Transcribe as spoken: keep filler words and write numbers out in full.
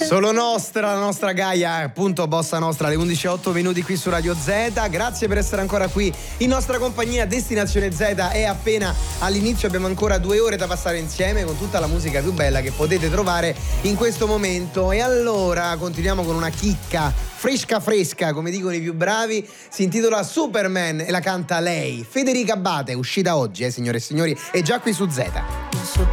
Solo nostra, la nostra Gaia, appunto Bossa Nostra alle undici e otto minuti qui su Radio Z. Grazie per essere ancora qui in nostra compagnia. Destinazione Z è appena all'inizio, abbiamo ancora due ore da passare insieme con tutta la musica più bella che potete trovare in questo momento. E allora continuiamo con una chicca fresca fresca, come dicono i più bravi. Si intitola Superman e la canta lei, Federica Abate, uscita oggi, eh signore e signori, è già qui su Z.